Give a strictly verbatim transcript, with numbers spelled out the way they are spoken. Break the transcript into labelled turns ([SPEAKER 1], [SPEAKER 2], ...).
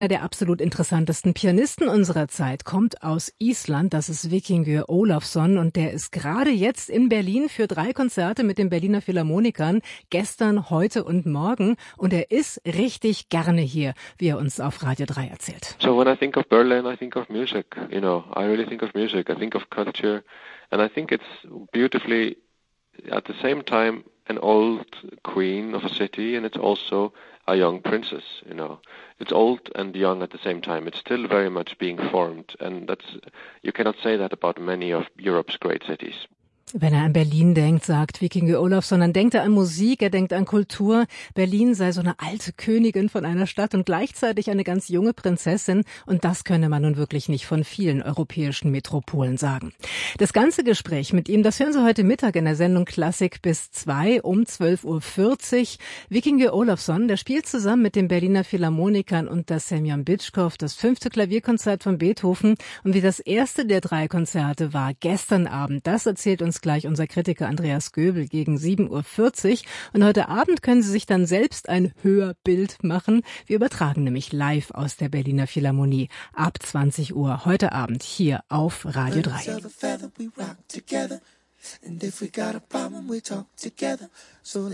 [SPEAKER 1] Einer der absolut interessantesten Pianisten unserer Zeit kommt aus Island, das ist Víkingur Ólafsson und der ist gerade jetzt in Berlin für drei Konzerte mit den Berliner Philharmonikern, gestern, heute und morgen, und er ist richtig gerne hier, wie er uns auf Radio drei erzählt.
[SPEAKER 2] So when I think of Berlin, I think of music, you know, I really think of music, I think of culture, and I think it's beautifully at the same time an old queen of a city, and it's also a young princess, you know. It's old and young at the same time. It's still very much being formed, and that's, you cannot say that about many of Europe's great cities.
[SPEAKER 1] Wenn er an Berlin denkt, sagt Víkingur Ólafsson, dann denkt er an Musik, er denkt an Kultur. Berlin sei so eine alte Königin von einer Stadt und gleichzeitig eine ganz junge Prinzessin. Und das könne man nun wirklich nicht von vielen europäischen Metropolen sagen. Das ganze Gespräch mit ihm, das hören Sie heute Mittag in der Sendung Klassik bis zwei um zwölf Uhr vierzig. Víkingur Ólafsson, der spielt zusammen mit den Berliner Philharmonikern und der Semyon Bitschkow das fünfte Klavierkonzert von Beethoven. Und wie das erste der drei Konzerte war gestern Abend, das erzählt uns gleich unser Kritiker Andreas Göbel gegen sieben Uhr vierzig. Und heute Abend können Sie sich dann selbst ein Hörbild machen. Wir übertragen nämlich live aus der Berliner Philharmonie ab zwanzig Uhr heute Abend hier auf Radio drei.